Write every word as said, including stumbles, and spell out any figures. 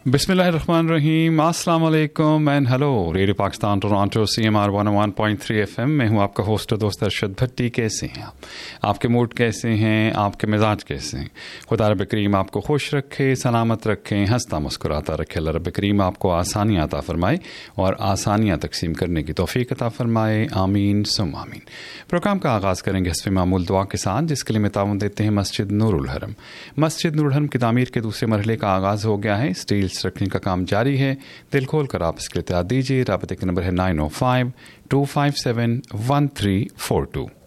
बिस्मिल्लाहिर्रहमानिर्रहीम, अस्सलाम वालेकुम and hello. Radio Pakistan Toronto C M R one one point three F M में हूँ आपका होस्ट दोस्त अरशद भट्टी। कैसे हैं आप? आपके मूड कैसे हैं? आपके मिजाज कैसे हैं? खुदा रब करीम आपको खुश रखे, सलामत रखें, हंसता मुस्कुराता रखे। अल्लाह रब करीम आपको आसानियाँ अता फरमाए और आसानियाँ तकसीम करने की तौफीक अता फरमाए। आमीन सुम आमीन। प्रोग्राम का आगाज़ करेंगे हस्ब मामूल दुआ के साथ, जिसके लिए ताउन देते हैं मस्जिद नूरुल हरम। मस्जिद नूरुल हरम की तामीर के दूसरे मरहले का आगाज़ हो गया है। स्टील रखने का काम जारी है। दिल खोल कर आप इसके इत्तेलात दीजिए। राबते का नंबर है nine O five to five seven one three four to.